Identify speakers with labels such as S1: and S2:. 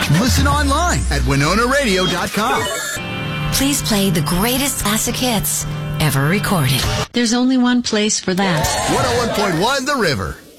S1: Listen online at WinonaRadio.com.
S2: Please play the greatest classic hits ever recorded. There's only one place for that.
S1: 101.1 The River.